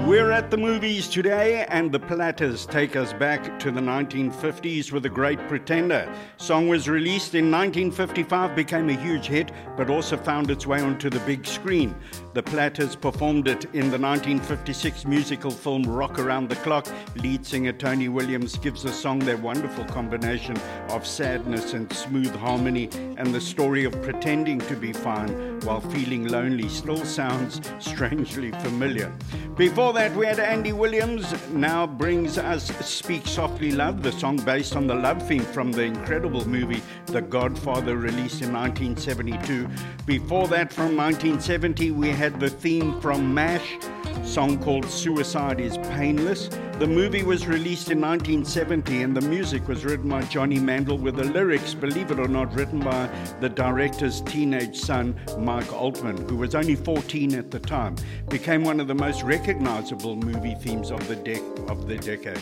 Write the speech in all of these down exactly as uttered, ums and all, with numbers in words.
We're at the movies today, and the Platters take us back to the nineteen fifties with The Great Pretender. Song was released in nineteen fifty-five, became a huge hit, but also found its way onto the big screen. The Platters performed it in the nineteen fifty-six musical film Rock Around the Clock. Lead singer Tony Williams gives the song their wonderful combination of sadness and smooth harmony, and the story of pretending to be fine while feeling lonely still sounds strangely familiar. Before that, we had Andy Williams, now brings us Speak Softly Love, the song based on the love theme from the incredible movie The Godfather, released in nineteen seventy-two. Before that, from nineteen seventy, we had the theme from MASH, song called Suicide is Painless. The movie was released in nineteen seventy, and the music was written by Johnny Mandel, with the lyrics, believe it or not, written by the director's teenage son, Mike Altman, who was only fourteen at the time. Became one of the most recognizable movie themes of the, dec- of the decade.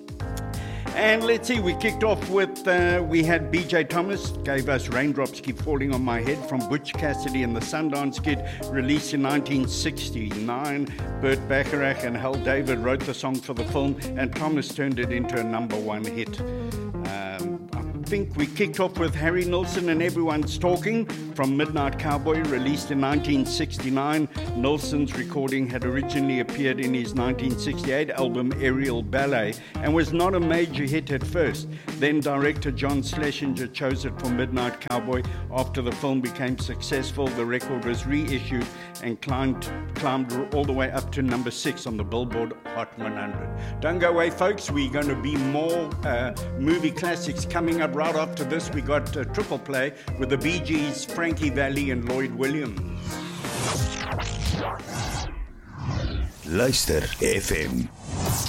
And let's see, we kicked off with, uh, we had B J Thomas, gave us Raindrops Keep Falling on My Head from Butch Cassidy and the Sundance Kid, released in nineteen sixty-nine. Burt Bacharach and Hal David wrote the song for the film, and Thomas turned it into a number one hit. Um, I think we kicked off with Harry Nilsson and Everyone's Talking from Midnight Cowboy, released in nineteen sixty-nine. Nilsson's recording had originally appeared in his nineteen sixty-eight album Aerial Ballet and was not a major hit at first. Then director John Schlesinger chose it for Midnight Cowboy. After the film became successful, the record was reissued and climbed, climbed all the way up to number six on the Billboard Hot one hundred. Don't go away, folks. We're going to be more uh, movie classics coming up. Right after this, we got a triple play with the Bee Gees, Frankie Valli and Lloyd Williams. Luister F M.